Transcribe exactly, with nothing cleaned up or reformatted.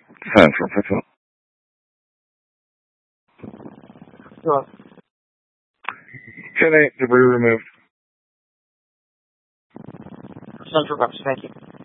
Central pickup. Hello. ten eight, debris removed. Central Reps, thank you.